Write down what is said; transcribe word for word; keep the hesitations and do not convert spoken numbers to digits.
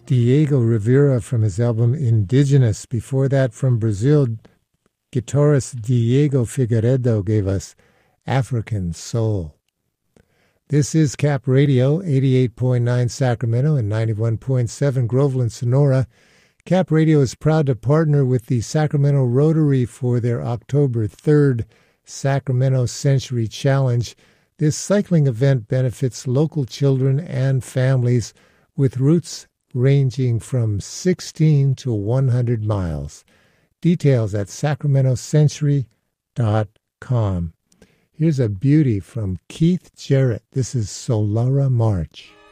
Diego Rivera from his album Indigenous. Before that, from Brazil, guitarist Diego Figueiredo gave us African Soul. This is Cap Radio, eighty-eight point nine Sacramento and ninety-one point seven Groveland, Sonora. Cap Radio is proud to partner with the Sacramento Rotary for their October third Sacramento Century Challenge. This cycling event benefits local children and families with routes ranging from sixteen to one hundred miles. Details at sacramento century dot com. Here's a beauty from Keith Jarrett. This is Solara March.